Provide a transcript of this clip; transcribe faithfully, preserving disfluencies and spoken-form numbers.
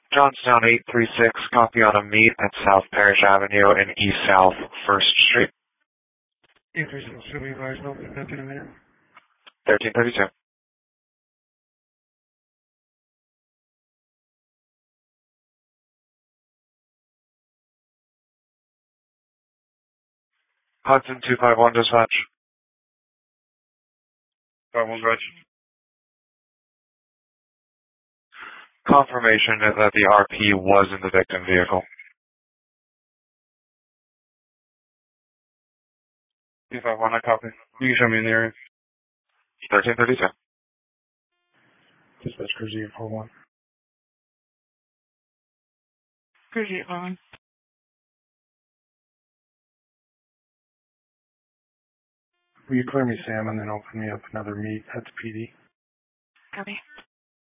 Johnstown eight three six, copy on a meet at South Parish Avenue and East South first Street. eight three six, should we advise no connected in there? thirteen thirty-two. Hudson two five one, dispatch. five one, Reg. Confirmation is that the R P was in the victim vehicle. two five one, I copy. You can show me in the area. thirteen thirty-two. Dispatch Cruise eight four one. Cruise eight four one. Will you clear me, Sam, and then open me up another meet at the P D? Copy.